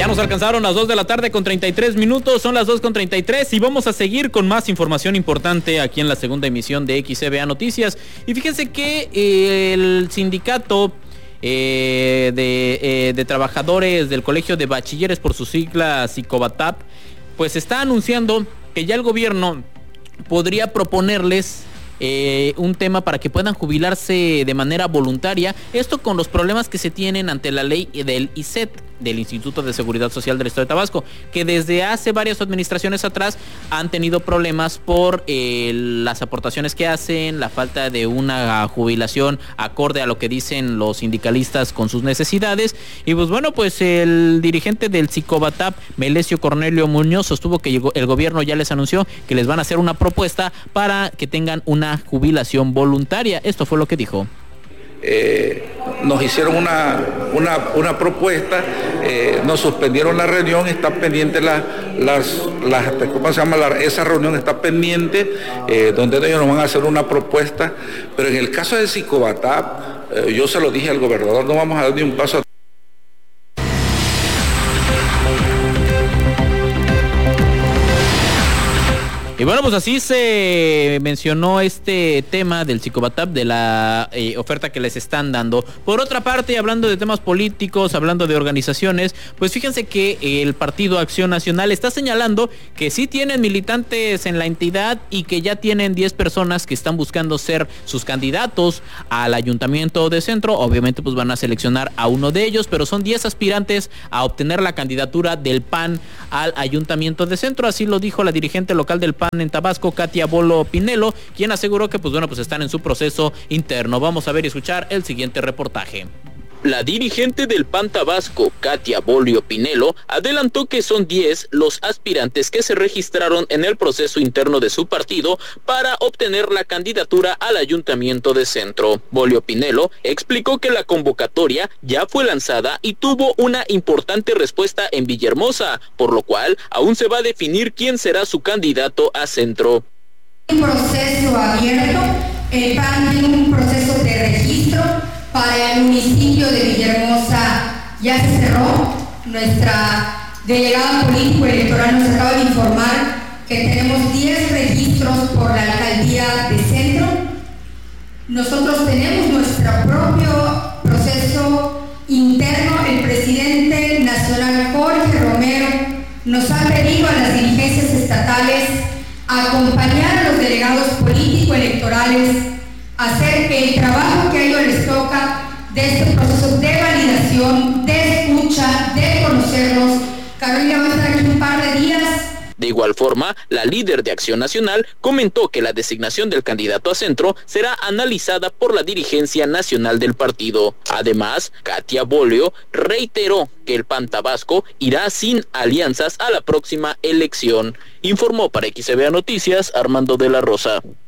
Ya nos alcanzaron las 2 de la tarde con 33 minutos, son las 2:33 y vamos a seguir con más información importante aquí en la segunda emisión de XCBA Noticias. Y fíjense que el sindicato de trabajadores del Colegio de Bachilleres, por su sigla Sicobatap, pues está anunciando que ya el gobierno podría proponerles un tema para que puedan jubilarse de manera voluntaria, esto con los problemas que se tienen ante la ley del ISET, del Instituto de Seguridad Social del Estado de Tabasco, que desde hace varias administraciones atrás han tenido problemas por las aportaciones que hacen, la falta de una jubilación acorde a lo que dicen los sindicalistas con sus necesidades. Y pues bueno, pues el dirigente del Sicobatap, Melesio Cornelio Muñoz, sostuvo que el gobierno ya les anunció que les van a hacer una propuesta para que tengan una jubilación voluntaria. Esto fue lo que dijo. Nos hicieron una propuesta, nos suspendieron la reunión, está pendiente ¿cómo se llama? Esa reunión está pendiente, donde ellos nos van a hacer una propuesta, pero en el caso de Sicobatap, yo se lo dije al gobernador, no vamos a dar ni un paso atrás. Y bueno, pues así se mencionó este tema del Sicobatap, de la oferta que les están dando. Por otra parte, hablando de temas políticos, hablando de organizaciones, pues fíjense que el Partido Acción Nacional está señalando que sí tienen militantes en la entidad y que ya tienen 10 personas que están buscando ser sus candidatos al Ayuntamiento de Centro. Obviamente pues van a seleccionar a uno de ellos, pero son 10 aspirantes a obtener la candidatura del PAN al Ayuntamiento de Centro. Así lo dijo la dirigente local del PAN en Tabasco, Katia Bolo Pinelo, quien aseguró que pues están en su proceso interno. Vamos a ver y escuchar el siguiente reportaje. La dirigente del PAN Tabasco, Katia Bolio Pinelo, adelantó que son 10 los aspirantes que se registraron en el proceso interno de su partido para obtener la candidatura al Ayuntamiento de Centro. Bolio Pinelo explicó que la convocatoria ya fue lanzada y tuvo una importante respuesta en Villahermosa, por lo cual aún se va a definir quién será su candidato a Centro. Un proceso abierto, el PAN tiene un proceso de registro. Para el municipio de Villahermosa ya se cerró. Nuestra delegada político electoral nos acaba de informar que tenemos 10 registros por la alcaldía de Centro. Nosotros tenemos nuestro propio proceso interno. El presidente nacional Jorge Romero nos ha pedido a las dirigencias estatales acompañar a los delegados político-electorales, hacer el trabajo que a ellos les toca de este proceso de validación, de escucha, de conocerlos. Carolina va a estar aquí un par de días. De igual forma, la líder de Acción Nacional comentó que la designación del candidato a Centro será analizada por la dirigencia nacional del partido. Además, Katia Bolio reiteró que el PAN Tabasco irá sin alianzas a la próxima elección. Informó para XCBA Noticias Armando de la Rosa.